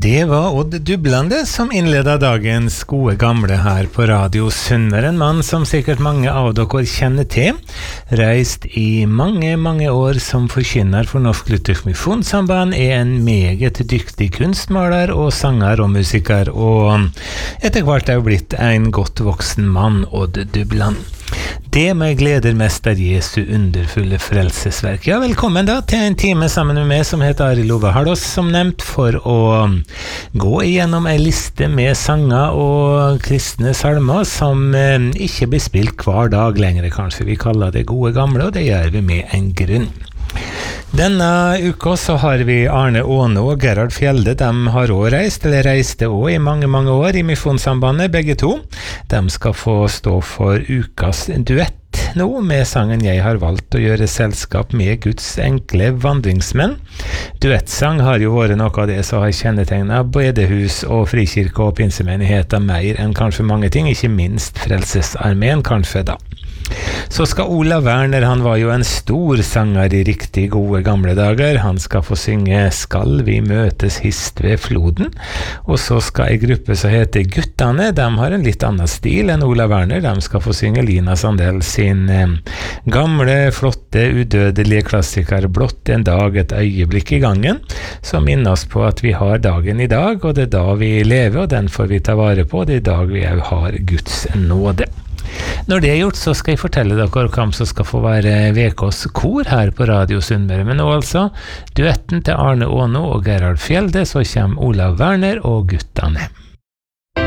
Det var Odd Dublande som innledet dagens gode gamle her på Radio Sunnmøre, en mann som sikkert mange av dere kjenner til, reist i mange år som forkynner for Norsk Luthersk Misjonssamband, en meget dyktig kunstmaler og sanger og musiker, og etter hvert er blitt en godt voksen mann, Odd Dublande. Det meg gleder mest er Jesu underfulle frelsesverk. Ja, velkommen da til en time sammen med meg som heter Arild Ove Hardås, som nevnt, for å gå igjennom en liste med sanger og kristne salmer som ikke blir spilt hver dag lenger, kanskje. Vi kaller det gode gamle, og det gjør vi med en grunn. Denne uka så har vi Arne Aane og Gerhard Fjelde. De har også reist, eller reiste også i mange år i Misjonssambandet, begge to. De skal få stå for ukas duett nå med sangen «Jeg har valgt å gjøre selskap med Guds enkle vandringsmenn». Duettsang har jo vært noe av det som har kjennetegnet bedehus og frikirke og pinsemenigheter mer enn kanskje mange ting, ikke minst Frelsesarmeen kanskje da. Så skal Olav Werner, han var jo en stor sanger i riktig gode gamle dager. Han skal få synge «Skal vi møtes hist ved floden», og så skal en gruppe som heter Guttane, de har en litt annen stil enn Olav Werner. De skal få synge Lina Sandell sin gamle, flotte, udødelige klassiker «Blott en dag, et øyeblikk i gangen», som minner oss på at vi har dagen i dag, og det er da vi lever, og den får vi ta vare på. Det er i dag vi har Guds nåde. Når det er gjort, så skal jeg fortelle dere hvem som skal få være VKs kor her på Radio Sunnmøre. Men nå altså, duetten til Arne Aane og Gerhard Fjelde, så kommer Olav Werner og Guttane.